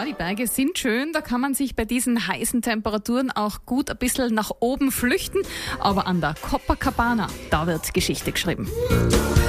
Ja, die Berge sind schön, da kann man sich bei diesen heißen Temperaturen auch gut ein bisschen nach oben flüchten. Aber an der Copacabana, da wird Geschichte geschrieben.